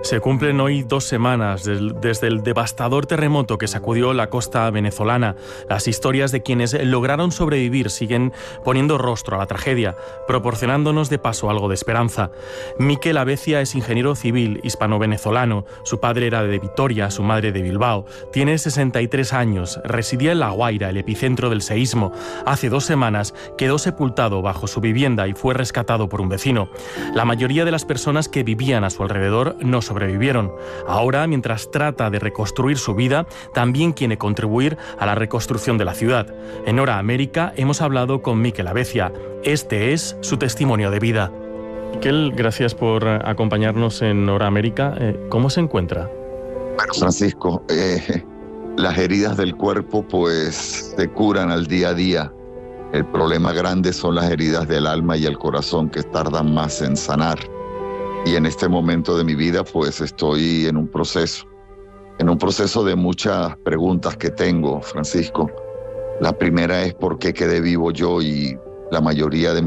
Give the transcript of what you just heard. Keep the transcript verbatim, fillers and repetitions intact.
Se cumplen hoy dos semanas del, desde el devastador terremoto que sacudió la costa venezolana. Las historias de quienes lograron sobrevivir siguen poniendo rostro a la tragedia, proporcionándonos de paso algo de esperanza. Mikel Abecia es ingeniero civil hispano-venezolano. Su padre era de Vitoria, su madre de Bilbao. Tiene sesenta y tres años, residía en La Guaira, el epicentro del seísmo. Hace dos semanas quedó sepultado bajo su vivienda y fue rescatado por un vecino. La mayoría de las personas que vivían a su alrededor no sobrevivieron. Ahora, mientras trata de reconstruir su vida, también quiere contribuir a la reconstrucción de la ciudad. En Hora América hemos hablado con Mikel Abecia. Este es su testimonio de vida. Mikel, gracias por acompañarnos en Hora América. Eh, ¿Cómo se encuentra? Bueno, Francisco, eh, las heridas del cuerpo pues se curan al día a día. El problema grande son las heridas del alma y el corazón que tardan más en sanar. Y en este momento de mi vida, pues estoy en un proceso, en un proceso de muchas preguntas que tengo, Francisco. La primera es por qué quedé vivo yo y la mayoría de